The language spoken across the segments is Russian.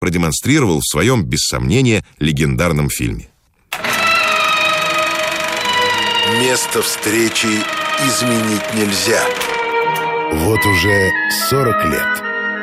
продемонстрировал в своем, без сомнения, легендарном фильме. Место встречи изменить нельзя. Вот уже 40 лет.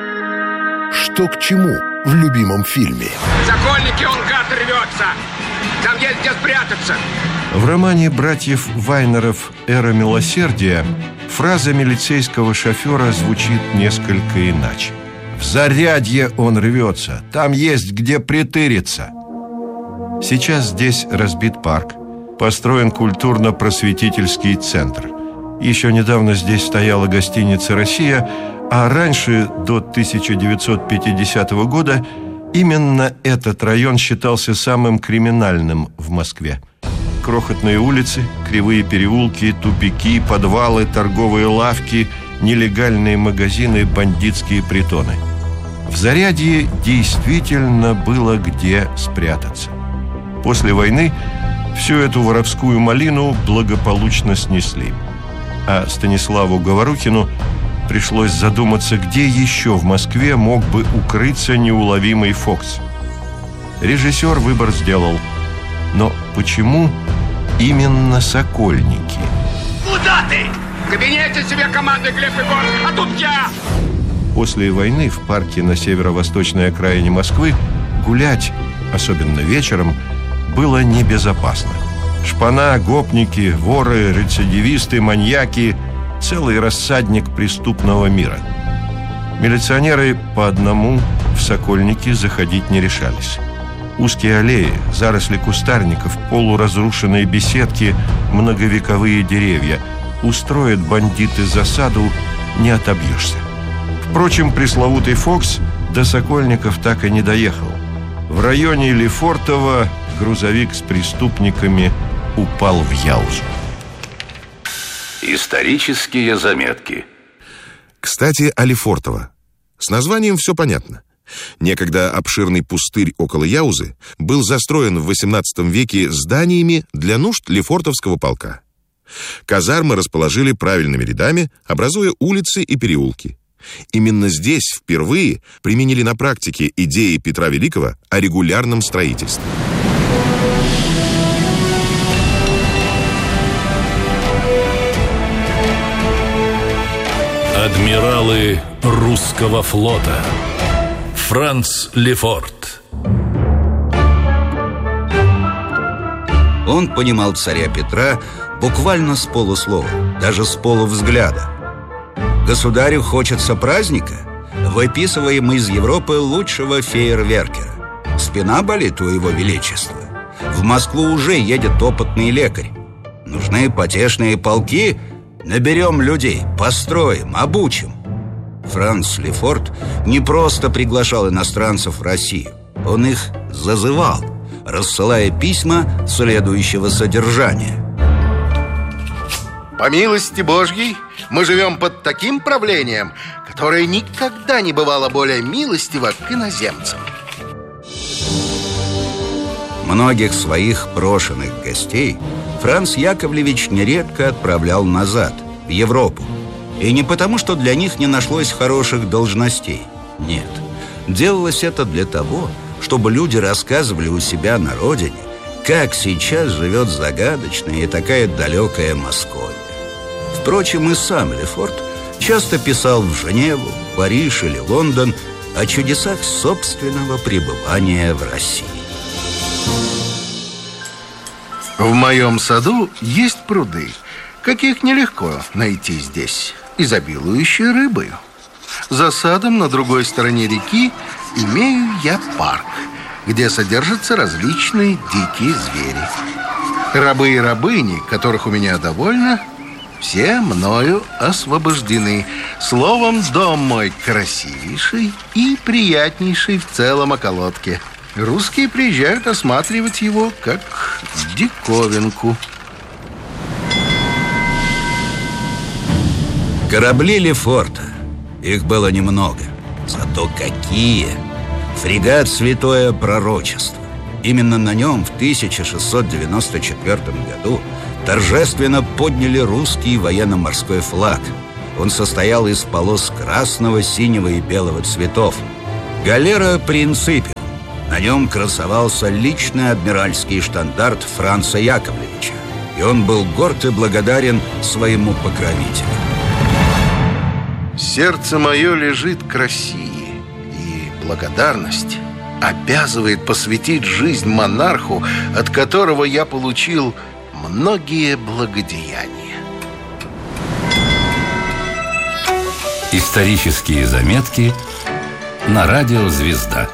Что к чему в любимом фильме? Сокольники, он, гад, рвется! Там есть где спрятаться! В романе братьев Вайнеров «Эра милосердия» фраза милицейского шофера звучит несколько иначе. «В Зарядье он рвется, там есть где притыриться». Сейчас здесь разбит парк, построен культурно-просветительский центр. Еще недавно здесь стояла гостиница «Россия», а раньше, до 1950 года, именно этот район считался самым криминальным в Москве. Крохотные улицы, кривые переулки, тупики, подвалы, торговые лавки, нелегальные магазины, бандитские притоны. В Зарядье действительно было где спрятаться. После войны всю эту воровскую малину благополучно снесли. А Станиславу Говорухину пришлось задуматься, где еще в Москве мог бы укрыться неуловимый Фокс. Режиссер выбор сделал. Но почему именно Сокольники? Куда ты? В кабинете себе команды, Глеб Егорович, а тут я! После войны в парке на северо-восточной окраине Москвы гулять, особенно вечером, было небезопасно. Шпана, гопники, воры, рецидивисты, маньяки – целый рассадник преступного мира. Милиционеры по одному в Сокольники заходить не решались. Узкие аллеи, заросли кустарников, полуразрушенные беседки, многовековые деревья. Устроят бандиты засаду, не отобьешься. Впрочем, пресловутый Фокс до Сокольников так и не доехал. В районе Лефортово грузовик с преступниками упал в Яузу. Исторические заметки. Кстати, о Лефортово. С названием все понятно. Некогда обширный пустырь около Яузы был застроен в XVIII веке зданиями для нужд Лефортовского полка. Казармы расположили правильными рядами, образуя улицы и переулки. Именно здесь впервые применили на практике идеи Петра Великого о регулярном строительстве. Адмиралы русского флота. Франц Лефорт. Он понимал царя Петра буквально с полуслова, даже с полувзгляда. Государю хочется праздника? Выписываем из Европы лучшего фейерверкера. Спина болит у его величества. В Москву уже едет опытный лекарь. Нужны потешные полки? Наберем людей, построим, обучим. Франц Лефорт не просто приглашал иностранцев в Россию. Он их зазывал, рассылая письма следующего содержания. По милости Божьей, мы живем под таким правлением, которое никогда не бывало более милостиво к иноземцам. Многих своих брошенных гостей Франц Яковлевич нередко отправлял назад, в Европу. И не потому, что для них не нашлось хороших должностей. Нет, делалось это для того, чтобы люди рассказывали у себя на родине, как сейчас живет загадочная и такая далекая Московия. Впрочем, и сам Лефорт часто писал в Женеву, Париж или Лондон о чудесах собственного пребывания в России. В моем саду есть пруды, каких нелегко найти здесь, изобилующие рыбою. За садом на другой стороне реки имею я парк, где содержатся различные дикие звери. Рабы и рабыни, которых у меня довольно, все мною освобождены. Словом, дом мой красивейший и приятнейший в целом околотке. Русские приезжают осматривать его как диковинку. Корабли Лефорта. Их было немного. Зато какие! Фрегат «Святое Пророчество». Именно на нем в 1694 году торжественно подняли русский военно-морской флаг. Он состоял из полос красного, синего и белого цветов. Галера «Принципе». На нем красовался личный адмиральский штандарт Франца Яковлевича, и он был горд и благодарен своему покровителю. Сердце мое лежит к России, и благодарность обязывает посвятить жизнь монарху, от которого я получил многие благодеяния. Исторические заметки на радио «Звезда».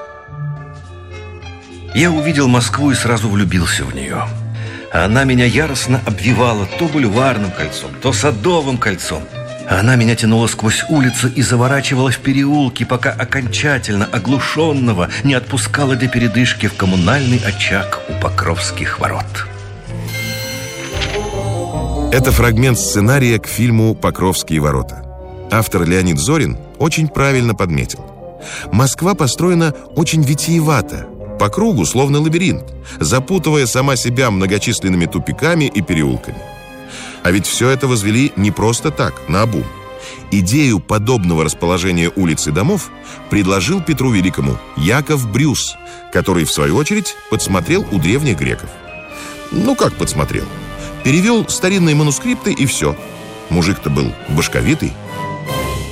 Я увидел Москву и сразу влюбился в нее. А она меня яростно обвивала то бульварным кольцом, то садовым кольцом. А она меня тянула сквозь улицы и заворачивала в переулки, пока окончательно оглушенного не отпускала для передышки в коммунальный очаг у Покровских ворот. Это фрагмент сценария к фильму «Покровские ворота». Автор Леонид Зорин очень правильно подметил. Москва построена очень витиевато, по кругу, словно лабиринт, запутывая сама себя многочисленными тупиками и переулками. А ведь все это возвели не просто так, наобум. Идею подобного расположения улиц и домов предложил Петру Великому Яков Брюс, который, в свою очередь, подсмотрел у древних греков. Ну, как подсмотрел? Перевел старинные манускрипты и все. Мужик-то был башковитый.